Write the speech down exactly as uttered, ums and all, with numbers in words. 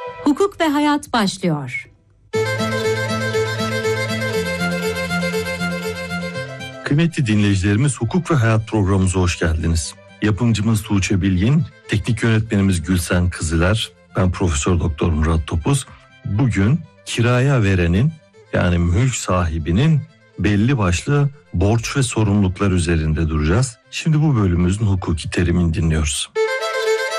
Hukuk ve Hayat başlıyor. Kıymetli dinleyicilerimiz, Hukuk ve Hayat programımıza hoş geldiniz. Yapımcımız Tuğçe Bilgin, teknik yönetmenimiz Gülsen Kızıler, ben Profesör Doktor Murat Topuz. Bugün kiraya verenin, yani mülk sahibinin belli başlı borç ve sorumluluklar üzerinde duracağız. Şimdi bu bölümümüzün hukuki terimini dinliyoruz.